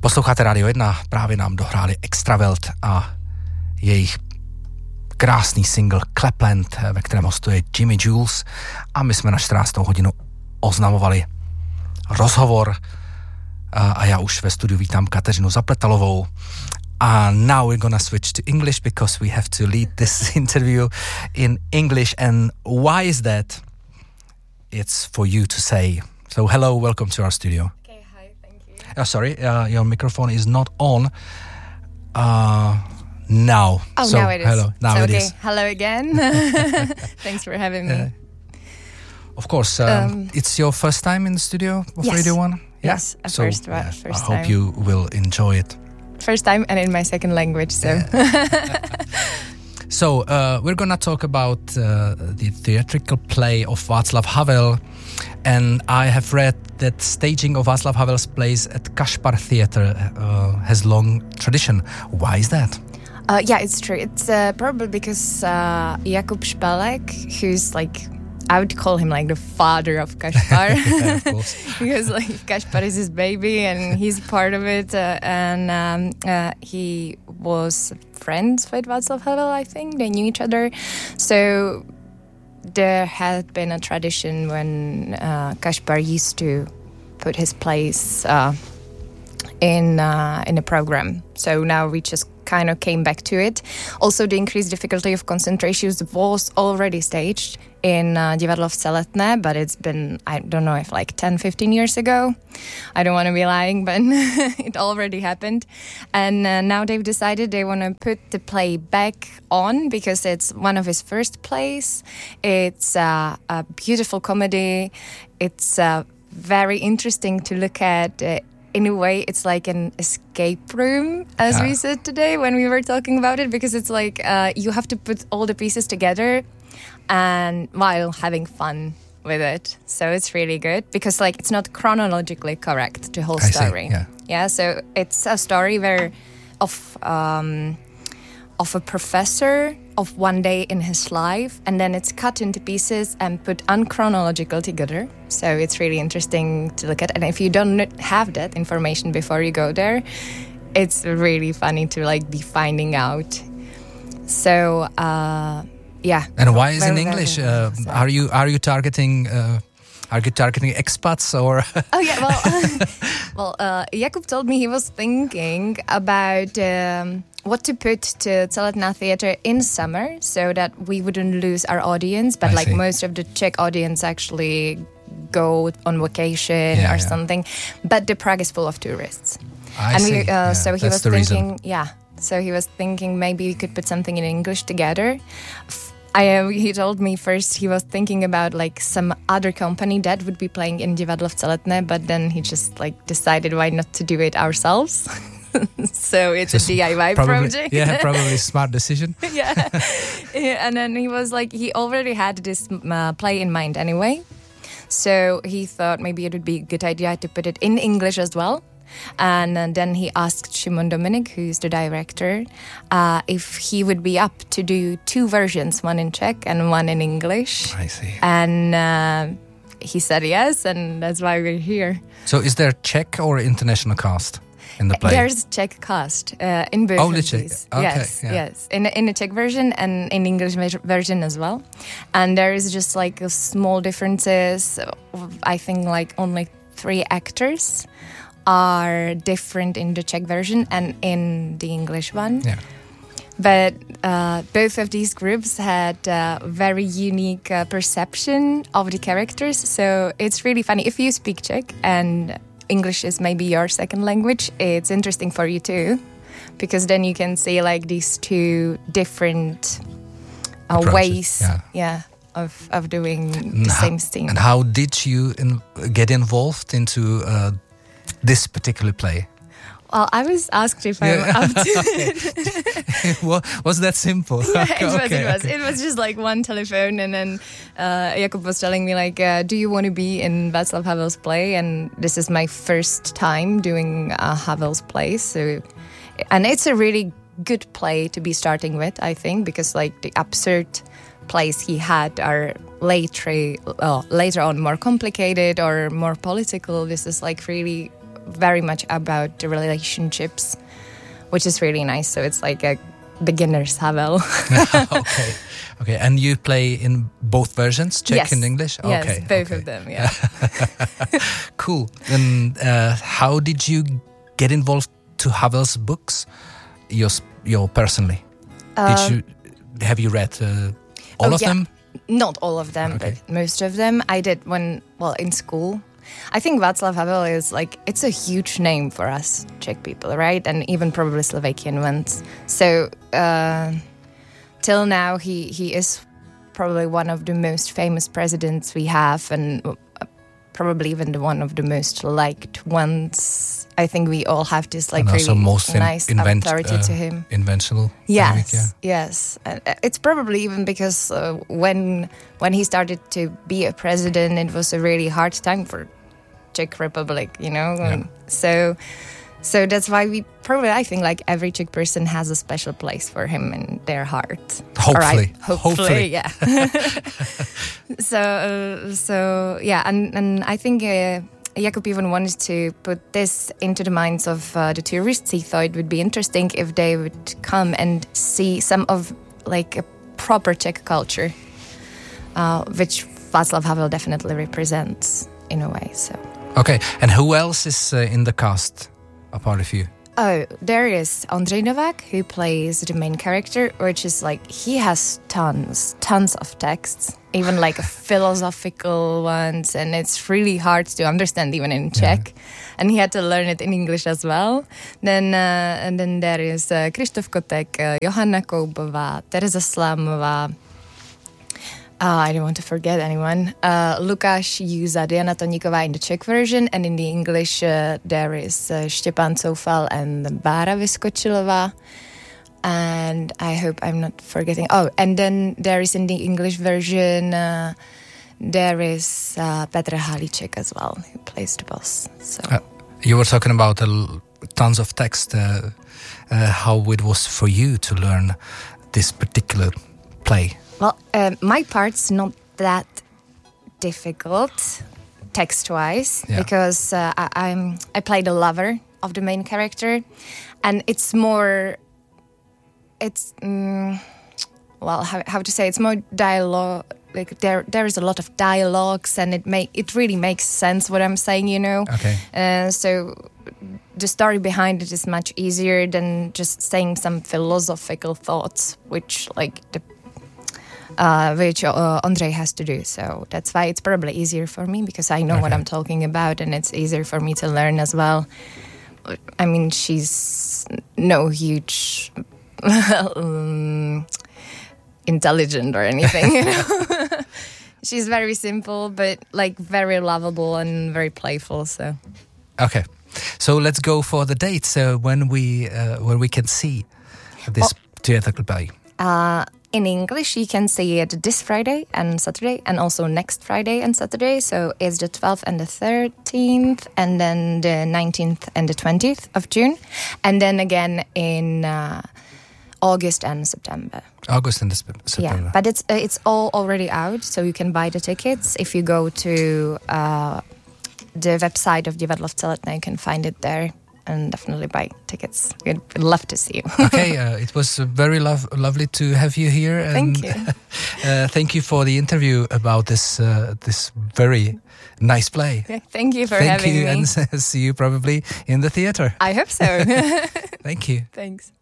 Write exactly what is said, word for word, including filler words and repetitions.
Posloucháte Radio jedna, právě nám dohráli Extravelt a jejich krásný single Clapland, ve kterém hostuje Jimmy Jules, a my jsme na čtrnáctou hodinu oznamovali rozhovor a já už ve studiu vítám Kateřinu Zapletalovou. And now we're gonna switch to English because we have to lead this interview in English. And why is that? It's for you to say. So hello, welcome to our studio. Okay, hi, thank you. Oh, sorry, uh, your microphone is not on. Uh, now. Oh, so, now it is. Hello, now so, it okay. is. Hello again. Thanks for having me. Uh, of course, um, um, it's your first time in the studio of yes. Radio One? Yeah? Yes, a so, first, yeah, first I time. hope you will enjoy it. First time and in my second language, so. Yeah. So, uh, we're gonna talk about uh, the theatrical play of Václav Havel, and I have read that staging of Václav Havel's plays at Kašpar Theatre uh, has long tradition. Why is that? Uh, yeah, it's true. It's uh, probably because uh, Jakub Špalek, who's like, I would call him like the father of Kašpar. Yeah, of course. Because like Kašpar is his baby and he's part of it. Uh, and um, uh, he was friends with Václav Havel, I think. They knew each other. So there had been a tradition when uh, Kašpar used to put his plays uh, in uh, in a program. So now we just kind of came back to it. Also, the increased difficulty of concentrations was already staged in uh, Divadlo v Celetné, but it's been, I don't know if like ten, fifteen years ago. I don't want to be lying, but it already happened. And uh, now they've decided they want to put the play back on because it's one of his first plays. It's uh, a beautiful comedy. It's uh, very interesting to look at. Uh, In a way, it's like an escape room, as yeah. we said today when we were talking about it, because it's like uh, you have to put all the pieces together and while having fun with it. So it's really good because like it's not chronologically correct, the whole I story. See, yeah. yeah, so it's a story where of um, of a professor of one day in his life, and then it's cut into pieces and put unchronological together. So it's really interesting to look at. And if you don't have that information before you go there, it's really funny to like be finding out. So uh, yeah. And why is it in English? Uh, are you are you targeting? Uh, Are you targeting expats or? Oh yeah, well, well, uh, Jakub told me he was thinking about um, what to put to Celetná Theatre in summer so that we wouldn't lose our audience. But I like see. most of the Czech audience actually go on vacation yeah, or yeah. something. But the Prague is full of tourists. I and see. We, uh, yeah, so he that's was the thinking, reason. yeah. So he was thinking maybe we could put something in English together. I, uh, he told me first he was thinking about like some other company that would be playing in Divadlo v Celetné, but then he just like decided why not to do it ourselves. So it's Just a D I Y probably, project. Yeah, probably smart decision. yeah. yeah. And then he was like, he already had this uh, play in mind anyway. So he thought maybe it would be a good idea to put it in English as well. And uh, then he asked Šimon Dominik, who's the director, uh, if he would be up to do two versions, one in Czech and one in English. I see. And uh, he said yes, and that's why we're here. So is there Czech or international cast in the play? There's Czech cast uh, in both Only of Czech. these. Okay, yes, yeah. yes. In, in the Czech version and in English version as well. And there is just like a small differences. I think like only three actors are different in the Czech version and in the English one. Yeah. But uh, both of these groups had a very unique uh, perception of the characters. So it's really funny. If you speak Czech and English is maybe your second language, it's interesting for you too. Because then you can see like these two different uh, ways yeah. yeah, of, of doing And the how, same scene. And how did you in, get involved into uh, this particular play? Well, I was asked if Yeah. I'm up to it. Well, was that simple? Yeah, okay, it was, okay, it was. okay. It was just like one telephone, and then uh, Jakub was telling me like, uh, do you want to be in Václav Havel's play? And this is my first time doing uh, Havel's play, so and it's a really good play to be starting with, I think, because like the absurd plays he had are later, uh, later on more complicated or more political. This is like really very much about the relationships, which is really nice. So it's like a beginner's Havel. Okay. Okay. And you play in both versions, Czech yes. and English? Yes, Okay. both okay. of them, yeah. Cool. And uh, how did you get involved to Havel's books, yours, your personally? Uh, did you, have you read uh, all oh, of yeah. them? Not all of them, Okay. but most of them. I did when, well, in school. I think Václav Havel is like, it's a huge name for us Czech people, right? And even probably Slovakian ones. So uh, till now, he, he is probably one of the most famous presidents we have, and uh, probably even the one of the most liked ones. I think we all have this like and also really most in, nice invent, authority uh, to him. Inventional. Yes, yeah. yes. And it's probably even because uh, when when he started to be a president, it was a really hard time for Czech Republic, you know. Yeah. And so, so that's why we probably, I think, like every Czech person has a special place for him in their heart. Hopefully, I, hopefully, hopefully, yeah. so, uh, so yeah, and and I think. Uh, Jakub even wanted to put this into the minds of uh, the tourists. He thought it would be interesting if they would come and see some of like a proper Czech culture, uh, which Václav Havel definitely represents in a way. So Okay, and who else is uh, in the cast apart of you? Oh, there is Ondřej Novák, who plays the main character, which is like, he has tons, tons of texts, even like philosophical ones, and it's really hard to understand even in Czech. Yeah. And he had to learn it in English as well. Then uh, and then there is uh, Krištof Kotek, uh, Johanna Koubová, Tereza Slámová, Uh, I don't want to forget anyone. Uh, Lukáš Júza, Diana Toníková in the Czech version, and in the English uh, there is uh, Štěpán Coufal and Bára Vyskočilová. And I hope I'm not forgetting. Oh, and then there is in the English version, uh, there is uh, Petr Halíček as well, who plays the boss. So uh, you were talking about uh, tons of text. Uh, uh, how it was for you to learn this particular play? Well, uh, my part's not that difficult text-wise, yeah. because uh, I, I'm I play the lover of the main character, and it's more, it's um, well, how, how to say, it's more dialogue. Like there, there is a lot of dialogues, and it make it really makes sense what I'm saying, you know. Okay. Uh, so the story behind it is much easier than just saying some philosophical thoughts, which like the. Uh, which uh, Ondřej has to do. So that's why it's probably easier for me, because I know okay. what I'm talking about, and it's easier for me to learn as well. I mean, she's no huge um, intelligent or anything, you know. She's very simple, but like very lovable and very playful. So okay, so let's go for the dates uh, when we uh, when we can see this oh. theatrical play. Uh, In English, you can see it this Friday and Saturday, and also next Friday and Saturday. So it's the twelfth and the thirteenth, and then the nineteenth and the twentieth of June. And then again in uh, August and September. August and September. Yeah, but it's uh, it's all already out, so you can buy the tickets. If you go to uh, the website of Divadlo v Celetné, you can find it there. And definitely buy tickets. We'd love to see you. Okay, uh, it was very lo- lovely to have you here. And thank you. uh, thank you for the interview about this uh, this very nice play. Yeah, thank you for thank having you, me. And see you probably in the theatre. I hope so. Thank you. Thanks.